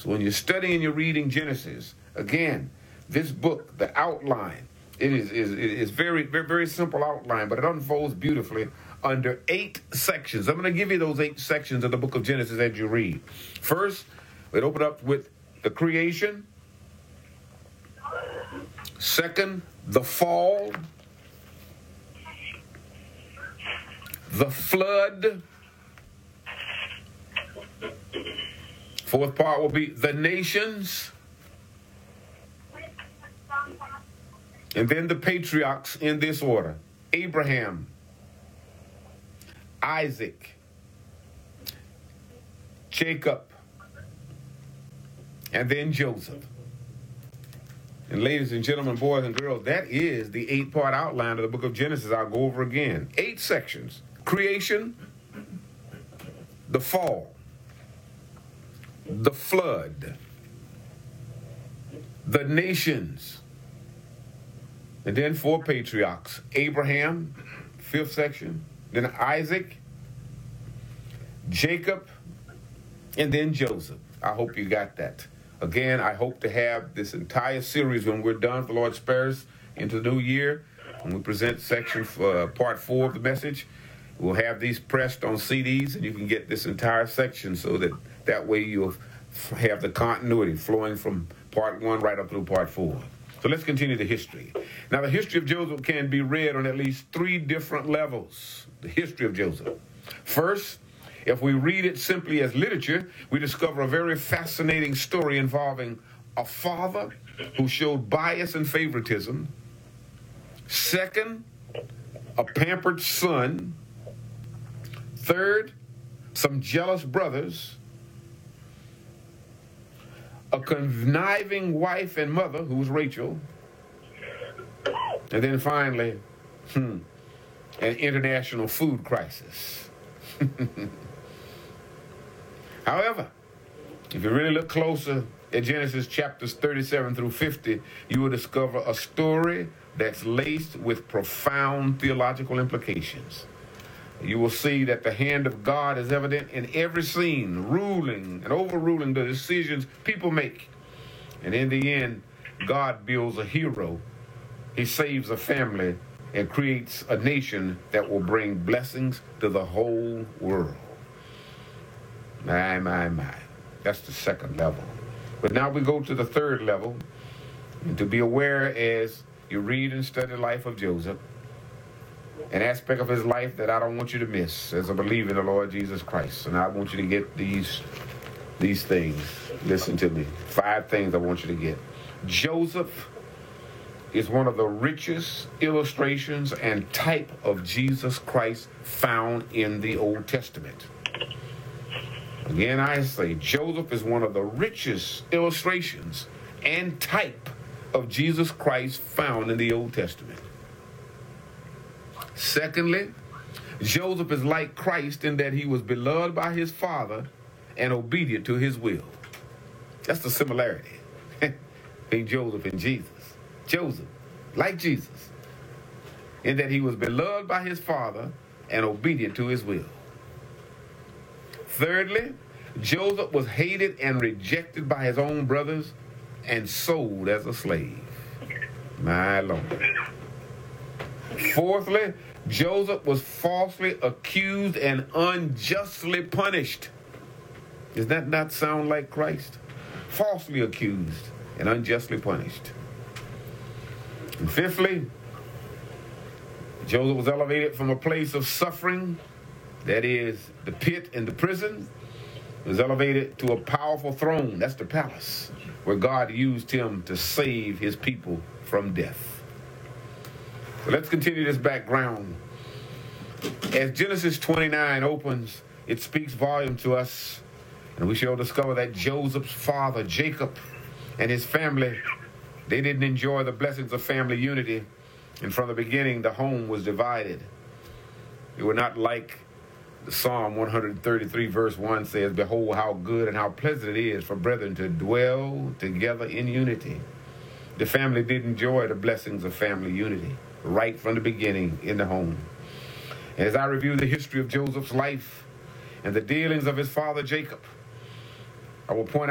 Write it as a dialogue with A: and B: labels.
A: So when you're studying, you're reading Genesis, again, this book, the outline, it is very, very, very simple outline, but it unfolds beautifully under 8 sections. I'm going to give you those 8 sections of the book of Genesis as you read. First, it opened up with the creation. Second, the fall. The flood. Fourth part will be the nations. And then the patriarchs in this order: Abraham, Isaac, Jacob, and then Joseph. And ladies and gentlemen, boys and girls, that is the 8-part outline of the book of Genesis. I'll go over again. 8 sections: creation, the fall, the flood, the nations, and then 4 patriarchs: Abraham, 5th section, then Isaac, Jacob, and then Joseph. I hope you got that. Again, I hope to have this entire series when we're done, for Lord spares, into the new year. When we present section for part 4 of the message, we'll have these pressed on CDs, and you can get this entire section, so that way you'll have the continuity flowing from part 1 right up through part 4. So let's continue the history. Now, the history of Joseph can be read on at least 3 different levels. The history of Joseph. First, if we read it simply as literature, we discover a very fascinating story involving a father who showed bias and favoritism. Second, a pampered son. Third, some jealous brothers. A conniving wife and mother, who was Rachel. And then finally, an international food crisis. However, if you really look closer at Genesis chapters 37 through 50, you will discover a story that's laced with profound theological implications. You will see that the hand of God is evident in every scene, ruling and overruling the decisions people make. And in the end, God builds a hero. He saves a family and creates a nation that will bring blessings to the whole world. My. That's the second level. But now we go to the third level. And to be aware as you read and study the life of Joseph, an aspect of his life that I don't want you to miss as a believer in the Lord Jesus Christ. And I want you to get these things. Listen to me. 5 things I want you to get. Joseph is one of the richest illustrations and type of Jesus Christ found in the Old Testament. Again, I say Joseph is one of the richest illustrations and type of Jesus Christ found in the Old Testament. Secondly, Joseph is like Christ in that he was beloved by his father and obedient to his will. That's the similarity between Joseph and Jesus. Joseph, like Jesus, in that he was beloved by his father and obedient to his will. Thirdly, Joseph was hated and rejected by his own brothers and sold as a slave. My Lord. Fourthly, Joseph was falsely accused and unjustly punished. Does that not sound like Christ? Falsely accused and unjustly punished. And fifthly, Joseph was elevated from a place of suffering, that is, the pit and the prison, was elevated to a powerful throne, that's the palace, where God used him to save his people from death. So let's continue this background. As Genesis 29 opens, it speaks volume to us, and we shall discover that Joseph's father, Jacob, and his family, they didn't enjoy the blessings of family unity, and from the beginning, the home was divided. They were not like the Psalm 133 verse 1 says, "Behold how good and how pleasant it is for brethren to dwell together in unity." The family did enjoy the blessings of family unity right from the beginning in the home. And as I review the history of Joseph's life and the dealings of his father Jacob, I will point